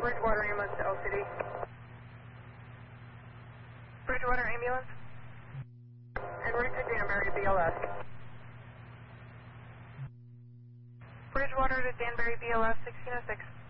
Bridgewater ambulance to LCD. Bridgewater ambulance. En route to Danbury, BLS. Bridgewater to Danbury, BLS 1606.